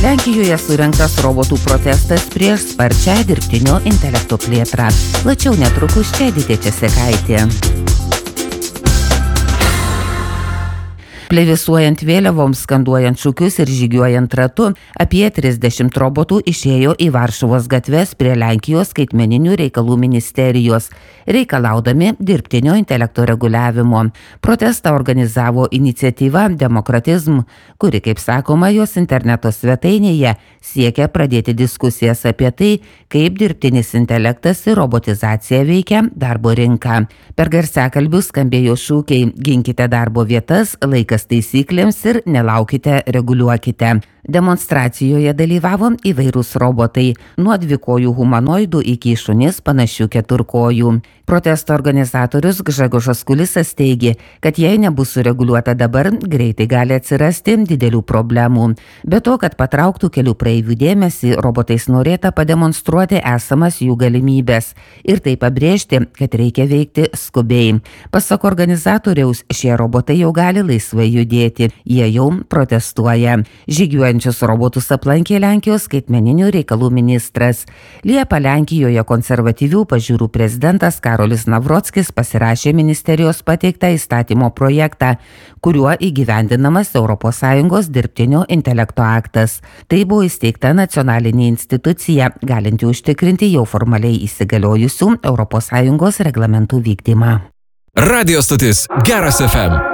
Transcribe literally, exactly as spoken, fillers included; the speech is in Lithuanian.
Lenkijoje surengtas robotų protestas prieš sparčią dirbtinio intelekto plėtrą. Plačiau netrukus čia Edita Česekaitė. Plevisuojant vėliavoms, skanduojant šūkius ir žygiuojant ratu, apie trisdešimt robotų išėjo į Varšuvos gatves prie Lenkijos skaitmeninių reikalų ministerijos, reikalaudami dirbtinio intelekto reguliavimo. Protestą organizavo iniciatyva Demokratizm, kuri, kaip sakoma, jos interneto svetainėje siekia pradėti diskusijas apie tai, kaip dirbtinis intelektas ir robotizacija veikia darbo rinką. Per garsiakalbius skambėjo šūkiai "Ginkite darbo vietas", "Laikas taisyklėms" ir "Nelaukite, reguliuokite". Demonstracijoje dalyvavo įvairūs robotai, nuo dvikojų humanoidų iki šunis panašių keturkojų. Protesto organizatorius Gžegožas Kulisas teigė, kad jei nebus sureguliuota dabar, greitai gali atsirasti didelių problemų. Be to, kad patrauktų kelių praeivių dėmesį, robotais norėta pademonstruoti esamas jų galimybės ir tai pabrėžti, kad reikia veikti skubiai. Pasak organizatoriaus, šie robotai jau gali laisvai judėti, jie jau protestuoja. Žygiuojančius robotus aplankė Lenkijos skaitmeninių reikalų ministras. Liepą Lenkijoje konservatyvių pažiūrų prezidentas Karolis Navrockis pasirašė ministerijos pateiktą įstatymo projektą, kuriuo įgyvendinamas Europos Sąjungos dirbtinio intelekto aktas. Tai buvo įsteigta nacionalinė institucija, galinti užtikrinti jau formaliai įsigaliojusių Europos Sąjungos reglamentų vykdymą. Radio stotis Geras F M.